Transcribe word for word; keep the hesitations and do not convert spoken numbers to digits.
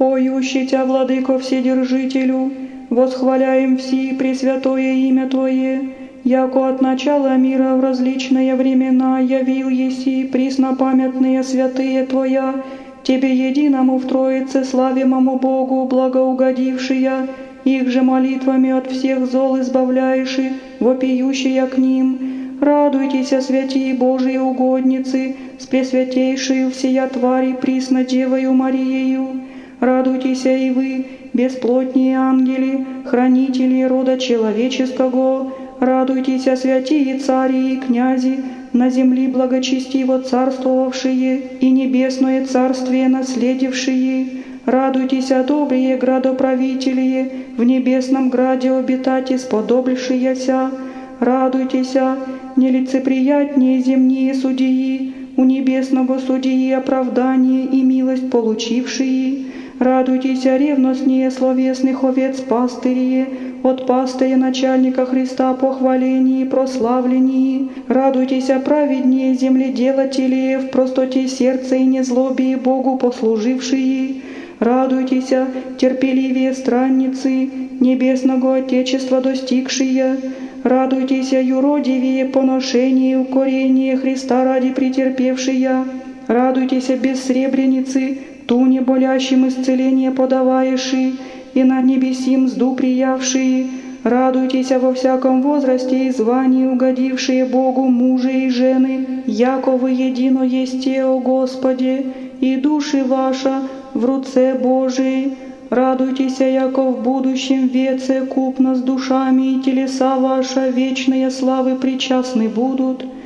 Поющий Тя, Владыко Вседержителю, восхваляем все пресвятое имя Твое, яко от начала мира в различные времена явил еси преснопамятные святые Твоя, Тебе единому в Троице славимому Богу благоугодившия, их же молитвами от всех зол избавляешь, вопиющая к ним. Радуйтесь, святии Божии угодницы, с пресвятейшею всея твари присно Девою Мариею. Радуйтесь и вы, бесплотние ангели, хранители рода человеческого. Радуйтесь, святии цари и князи, на земли благочестиво царствовавшие и небесное царствие наследившие. Радуйтесь, добрые градоправители, в небесном граде обитати сподобившиеся. Радуйтесь, нелицеприятнее земные судьи, у небесного судьи оправдание и милость получившие. Радуйтесь, ревностнее словесных овец пастырие, от пастыря начальника Христа похвалении и прославлении. Радуйтесь, праведнее земледелатели, в простоте сердца и незлобии Богу послужившие. Радуйтесь, терпеливее странницы, небесного Отечества достигшие. Радуйтесь, юродивее поношение и укорение Христа ради претерпевшие. Радуйтесь, бессребреницы, ту неболящим исцеление подаваеши, и над небесим мзду приявшие. Радуйтесь во всяком возрасте и звании угодившие Богу мужи и жены, яко вы едино есте, о Господе, и души ваша в руце Божией. Радуйтесь, яко в будущем веце купно с душами и телеса ваша вечные славы причастны будут.